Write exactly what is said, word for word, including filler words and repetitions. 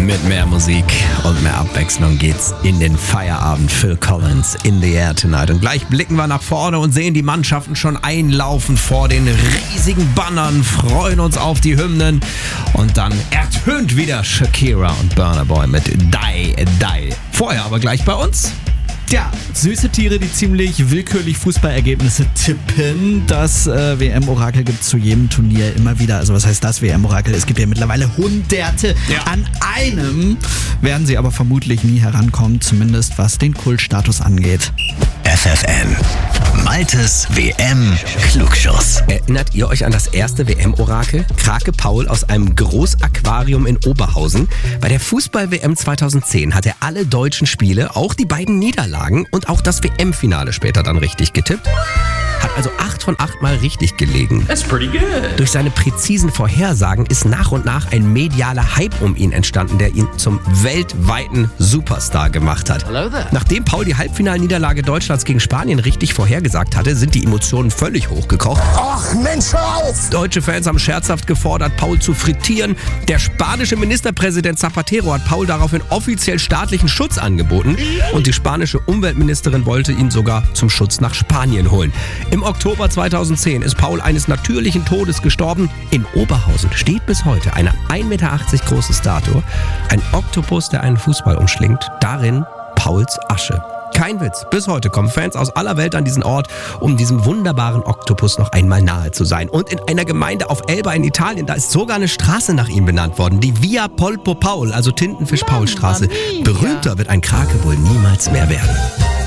Mit mehr Musik und mehr Abwechslung geht's in den Feierabend. Phil Collins, In the Air Tonight. Und gleich blicken wir nach vorne und sehen die Mannschaften schon einlaufen vor den riesigen Bannern, freuen uns auf die Hymnen. Und dann ertönt wieder Shakira und Burna Boy mit Die, Die. Vorher aber gleich bei uns. Ja, süße Tiere, die ziemlich willkürlich Fußballergebnisse tippen. Das äh, W M-Orakel gibt es zu jedem Turnier immer wieder. Also was heißt das W M-Orakel? Es gibt ja mittlerweile Hunderte. Ja. An einem werden sie aber vermutlich nie herankommen, zumindest was den Kultstatus angeht. F F N. Maltes W M-Klugschuss. Erinnert ihr euch an das erste W M-Orakel? Krake Paul aus einem Großaquarium in Oberhausen. Bei der Fußball-W M zweitausendzehn hat er alle deutschen Spiele, auch die beiden Niederlagen und auch das W M-Finale später dann richtig getippt. Hat also acht von acht Mal richtig gelegen. That's pretty good. Durch seine präzisen Vorhersagen ist nach und nach ein medialer Hype um ihn entstanden, der ihn zum weltweiten Superstar gemacht hat. Hello there. Nachdem Paul die Halbfinalniederlage Deutschlands gegen Spanien richtig vorhergesagt hatte, sind die Emotionen völlig hochgekocht. Ach Mensch, hör auf! Deutsche Fans haben scherzhaft gefordert, Paul zu frittieren. Der spanische Ministerpräsident Zapatero hat Paul daraufhin offiziell staatlichen Schutz angeboten. Und die spanische Umweltministerin wollte ihn sogar zum Schutz nach Spanien holen. Im Oktober zweitausendzehn ist Paul eines natürlichen Todes gestorben. In Oberhausen steht bis heute eine ein Meter achtzig große Statue. Ein Oktopus, der einen Fußball umschlingt. Darin Pauls Asche. Kein Witz, bis heute kommen Fans aus aller Welt an diesen Ort, um diesem wunderbaren Oktopus noch einmal nahe zu sein. Und in einer Gemeinde auf Elba in Italien, da ist sogar eine Straße nach ihm benannt worden. Die Via Polpo Paul, also Tintenfisch-Paul-Straße. Berühmter wird ein Krake wohl niemals mehr werden.